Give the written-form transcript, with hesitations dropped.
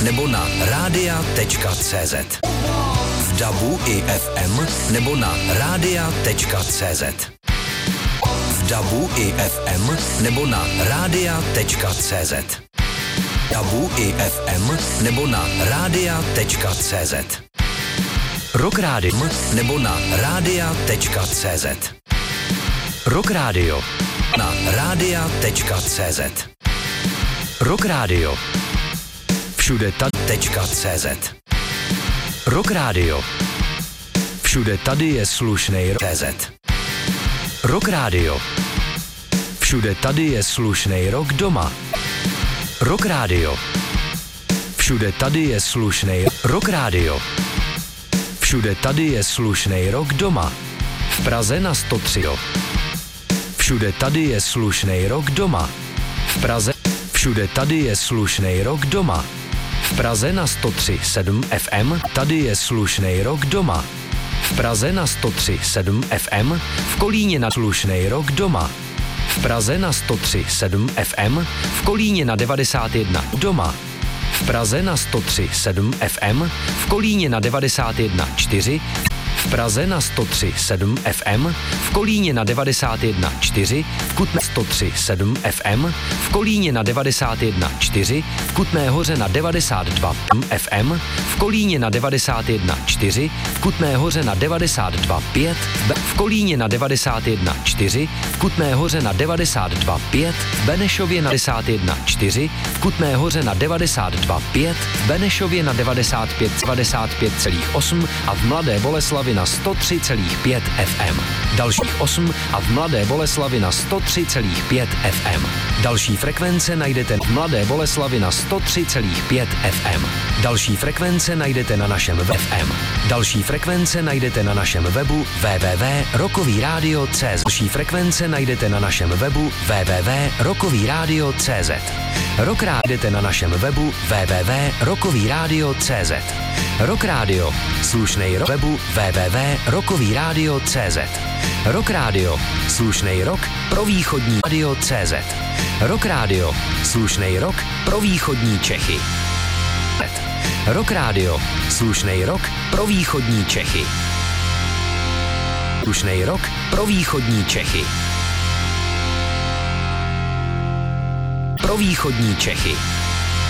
nebo na radia.cz. V DABu i FM nebo na radia.cz. V DABu i FM nebo na radia.cz. DABu i FM nebo na radia.cz. Rock Radio nebo na radia.cz. Rock Radio na radia.cz. Rock Radio. Všude tady.cz. Rock Radio. Všude tady je slušnej CZ. Rock Radio. Všude tady je slušnej rock doma. Rock Radio. Všude tady je slušnej Rock Radio. Všude tady je slušnej rock doma. V Praze na 103. Všude tady je slušnej rock doma. V Praze. Všude tady je slušnej rock doma. V Praze na 103,7 FM. Tady je slušnej rock doma. V Praze na 103,7 FM. V Kolíně na slušnej rock doma. V Praze na 103,7 FM. V Kolíně na 91 doma. V Praze na 103,7 FM. V Kolíně na 91,4. V Praze na 103,7 FM, v Kolíně na 91,4, v Kutné 103,7 FM, v Kolíně na 91,4, v Kutné Hoře na 92 FM, v Kolíně na 91,4, v Kutné Hoře na 92,5, v Kolíně na 91,4, v Kutné Hoře na 92,5, v Benešově na 91,4, v Kutné Hoře na 92,5, v Benešově na 95,8 a v Mladé Boleslavi na 103,5 FM. Dalších 8 a v Mladé Boleslavi na 103,5 FM. Další frekvence najdete v Mladé Boleslavi na 103,5 FM. Další frekvence najdete na našem FM. Další frekvence najdete na našem webu www.rockovyradio.cz. Další frekvence najdete na našem webu www.rockovyradio.cz. Rock najdete na našem webu www.rockovyradio.cz. Rock Radio, slušnej rock webu www.rockovyradio.cz. Rock Radio, slušnej rock pro východní radio.cz. Rock Radio, slušnej rock pro východní Čechy. Rock Radio, slušnej rock pro východní Čechy. Slušnej rock pro východní Čechy. Pro východní Čechy.